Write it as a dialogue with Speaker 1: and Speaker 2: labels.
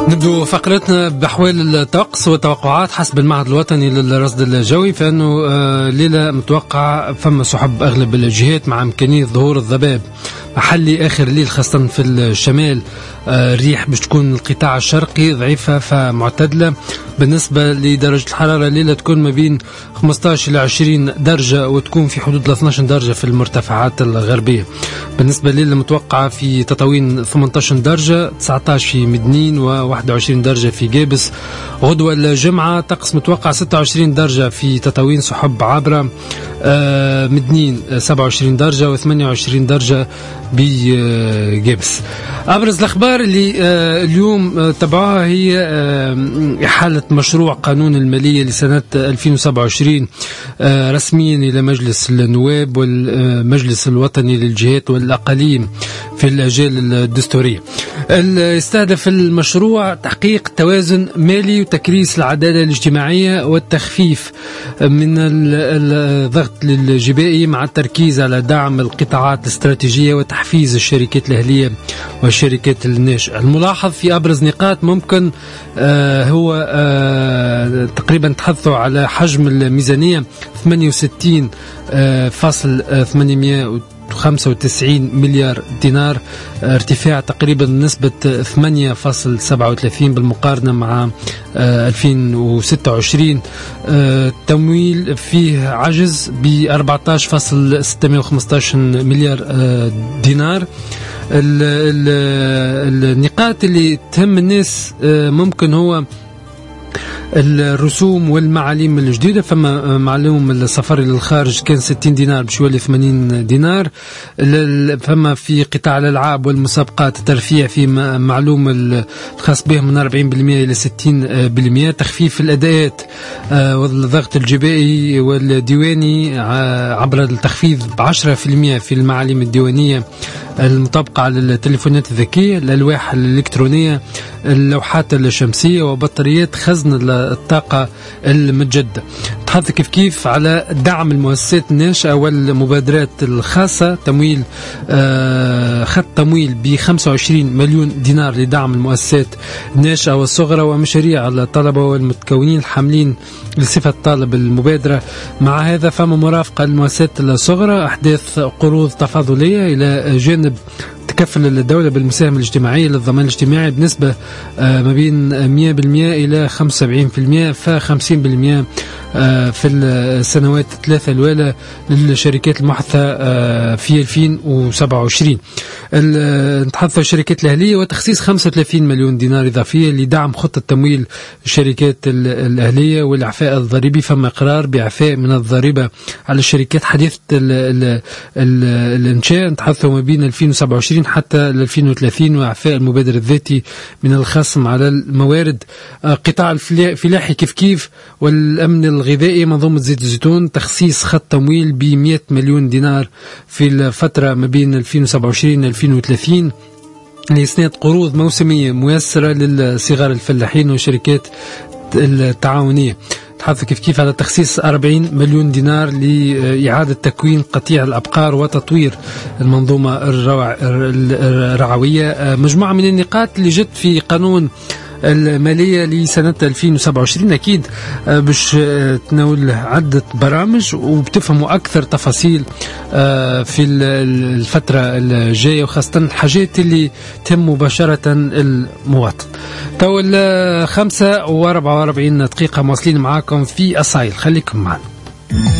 Speaker 1: نبدو فقرتنا بأحوال الطقس والتوقعات حسب المعهد الوطني للرصد الجوي، فإنه ليلة متوقع فما سحب أغلب الجهات مع إمكانية ظهور الضباب محلي آخر الليل خاصة في الشمال. الريح باش تكون القطاع الشرقي ضعيفة فمعتدلة. بالنسبة لدرجة الحرارة الليلة تكون ما بين 15 إلى 20 درجة وتكون في حدود 12 درجة في المرتفعات الغربية. بالنسبة لليلة متوقعة في تطاوين 18 درجة، 19 في مدنين و21 درجة في جابس. غدوة الجمعة طقس متوقع 26 درجة في تطاوين سحب عابرة، مدنين 27 درجة و28 درجة بجابس. أبرز الأخبار اللي اليوم تبعها هي إحالة مشروع قانون المالية لسنة 2027 رسميا إلى مجلس النواب والمجلس الوطني للجهات والأقاليم في الأجال الدستورية. يستهدف المشروع تحقيق توازن مالي وتكريس العدالة الاجتماعية والتخفيف من الضغط الجبائي مع التركيز على دعم القطاعات الاستراتيجية وتحفيز الشركات الأهلية والشركات الناشئة. الملاحظ في أبرز نقاط ممكن هو تقريبا تحدثوا على حجم الميزانية 68.895 مليار دينار، ارتفاع تقريبا نسبة 8.37 بالمقارنة مع 2026. التمويل فيه عجز ب 14.615 مليار دينار. النقاط اللي تهم الناس ممكن هو الرسوم والمعاليم الجديدة. فما معلوم السفر للخارج كان 60 دينار باش يولي 80 دينار. فما في قطاع الألعاب والمسابقات الترفيه في معلوم الخاص بهم من 40% إلى 60%. تخفيف الأداءات والضغط الجبائي والديواني عبر التخفيض ب10% في المعاليم الديوانية المطابقة على التليفونات الذكية، الألواح الإلكترونية، اللوحات الشمسية وبطاريات خزن الطاقة المتجددة. تحدث كيف على دعم المؤسسات الناشئة والمبادرات الخاصة، تمويل خط تمويل ب 25 مليون دينار لدعم المؤسسات الناشئة والصغرى ومشاريع الطلبة والمتكونين الحاملين لصفة طالب المبادرة. مع هذا فما مرافقة للمؤسسات الصغرى، أحداث قروض تفاضلية إلى جانب تكفل الدولة بالمساهمة الاجتماعية للضمان الاجتماعي بنسبة ما بين 100% إلى 75%، ف50% في السنوات الثلاثة الأولى للشركات المحثة في 2027. نتحدث عن الشركات الأهلية وتخصيص 35 مليون دينار إضافية لدعم خطة تمويل الشركات الأهلية والإعفاء الضريبي. فما إقرار بإعفاء من الضريبة على الشركات حديثة الإنشاء، نتحدث ما بين 2027 حتى 2030، وإعفاء المبادر الذاتي من الخصم على الموارد. قطاع الفلاحي كيف والأمن الغذائي، منظومة زيت الزيتون، تخصيص خط تمويل ب 100 مليون دينار في الفترة ما بين 2027 و 2030 لإسناد قروض موسمية ميسرة للصغار الفلاحين والشركات التعاونية. تحدث كيف على تخصيص 40 مليون دينار لإعادة تكوين قطيع الأبقار وتطوير المنظومة الرعوية. مجموعة من النقاط اللي جت في قانون المالية لسنة 2027 أكيد باش تناول عدة برامج وبتفهموا أكثر تفاصيل في الفترة الجاية، وخاصة الحاجات اللي تهم مباشرة المواطن. تو 5:44 دقيقة مواصلين معاكم في أصايل، خليكم معنا.